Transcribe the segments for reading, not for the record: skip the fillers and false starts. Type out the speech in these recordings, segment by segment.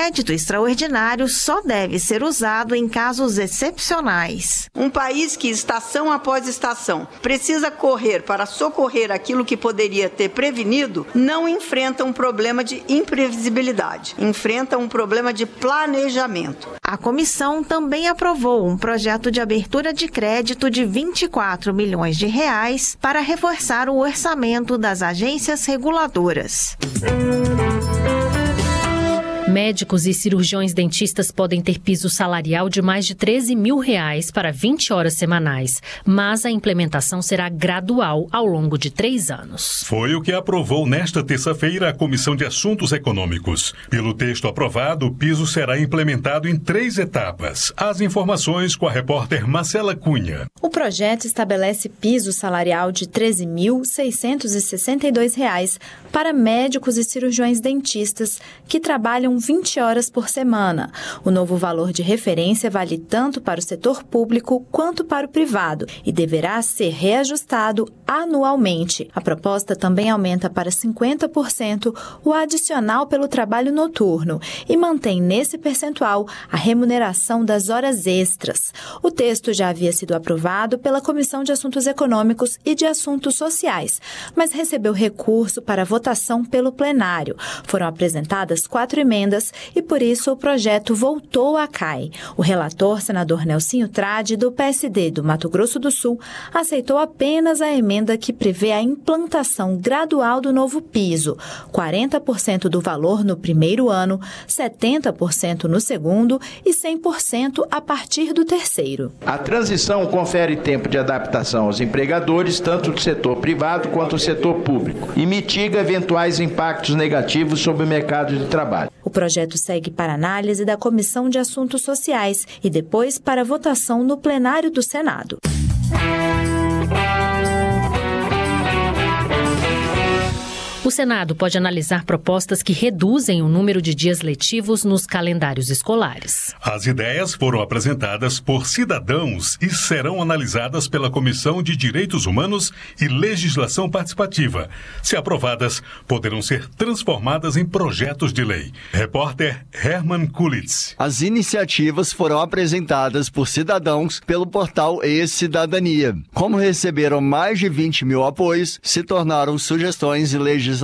crédito extraordinário só deve ser usado em casos excepcionais. Um país que, estação após estação, precisa correr para socorrer aquilo que poderia ter prevenido, não enfrenta um problema de imprevisibilidade, enfrenta um problema de planejamento. A comissão também aprovou um projeto de abertura de crédito de 24 milhões de reais para reforçar o orçamento das agências reguladoras. Médicos e cirurgiões dentistas podem ter piso salarial de mais de R$13 mil para 20 horas semanais, mas a implementação será gradual ao longo de 3 anos. Foi o que aprovou nesta terça-feira a Comissão de Assuntos Econômicos. Pelo texto aprovado, o piso será implementado em 3 etapas. As informações com a repórter Marcela Cunha. O projeto estabelece piso salarial de R$ 13.662 para médicos e cirurgiões dentistas que trabalham 20 horas por semana. O novo valor de referência vale tanto para o setor público quanto para o privado e deverá ser reajustado anualmente. A proposta também aumenta para 50% o adicional pelo trabalho noturno e mantém nesse percentual a remuneração das horas extras. O texto já havia sido aprovado pela Comissão de Assuntos Econômicos e de Assuntos Sociais, mas recebeu recurso para votação pelo plenário. Foram apresentadas 4 emendas e, por isso, o projeto voltou à CAI. O relator, senador Nelsinho Trade, do PSD do Mato Grosso do Sul, aceitou apenas a emenda que prevê a implantação gradual do novo piso, 40% do valor no primeiro ano, 70% no segundo e 100% a partir do terceiro. A transição confere tempo de adaptação aos empregadores, tanto do setor privado quanto do setor público, e mitiga eventuais impactos negativos sobre o mercado de trabalho. O projeto segue para análise da Comissão de Assuntos Sociais e depois para votação no plenário do Senado. O Senado pode analisar propostas que reduzem o número de dias letivos nos calendários escolares. As ideias foram apresentadas por cidadãos e serão analisadas pela Comissão de Direitos Humanos e Legislação Participativa. Se aprovadas, poderão ser transformadas em projetos de lei. Repórter Herman Kulitz. As iniciativas foram apresentadas por cidadãos pelo portal E-Cidadania. Como receberam mais de 20 mil apoios, se tornaram sugestões e legislativas.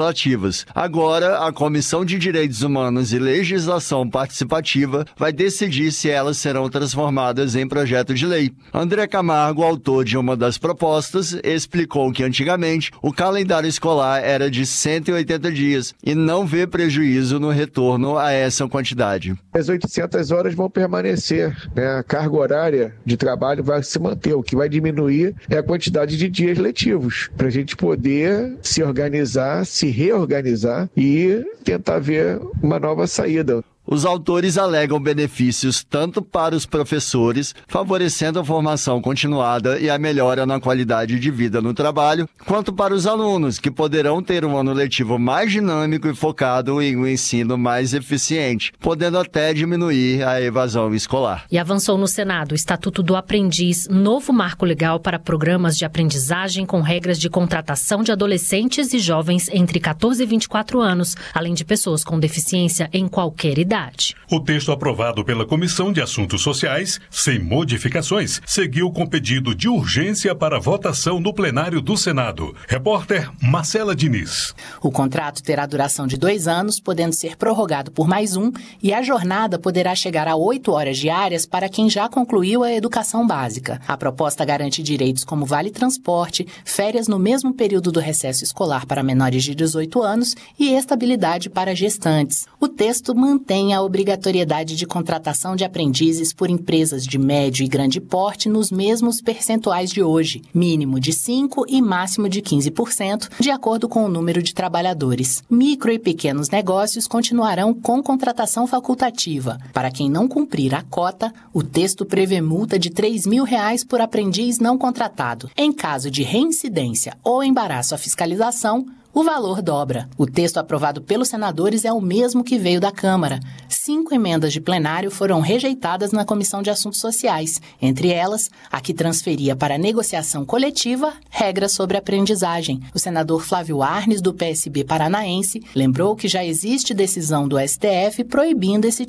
Agora, a Comissão de Direitos Humanos e Legislação Participativa vai decidir se elas serão transformadas em projeto de lei. André Camargo, autor de uma das propostas, explicou que antigamente o calendário escolar era de 180 dias e não vê prejuízo no retorno a essa quantidade. As 800 horas vão permanecer, né? A carga horária de trabalho vai se manter. O que vai diminuir é a quantidade de dias letivos, para a gente poder se organizar, se reorganizar e tentar ver uma nova saída. Os autores alegam benefícios tanto para os professores, favorecendo a formação continuada e a melhora na qualidade de vida no trabalho, quanto para os alunos, que poderão ter um ano letivo mais dinâmico e focado em um ensino mais eficiente, podendo até diminuir a evasão escolar. E avançou no Senado o Estatuto do Aprendiz, novo marco legal para programas de aprendizagem com regras de contratação de adolescentes e jovens entre 14 e 24 anos, além de pessoas com deficiência em qualquer idade. O texto aprovado pela Comissão de Assuntos Sociais, sem modificações, seguiu com pedido de urgência para votação no plenário do Senado. Repórter Marcela Diniz. O contrato terá duração de 2 anos, podendo ser prorrogado por mais 1, e a jornada poderá chegar a 8 horas diárias para quem já concluiu a educação básica. A proposta garante direitos como vale transporte, férias no mesmo período do recesso escolar para menores de 18 anos e estabilidade para gestantes. O texto mantém a obrigatoriedade de contratação de aprendizes por empresas de médio e grande porte nos mesmos percentuais de hoje, mínimo de 5% e máximo de 15%, de acordo com o número de trabalhadores. Micro e pequenos negócios continuarão com contratação facultativa. Para quem não cumprir a cota, o texto prevê multa de R$3 mil por aprendiz não contratado. Em caso de reincidência ou embaraço à fiscalização, o valor dobra. O texto aprovado pelos senadores é o mesmo que veio da Câmara. 5 emendas de plenário foram rejeitadas na Comissão de Assuntos Sociais, entre elas a que transferia para a negociação coletiva regras sobre aprendizagem. O senador Flávio Arnes, do PSB paranaense, lembrou que já existe decisão do STF proibindo esse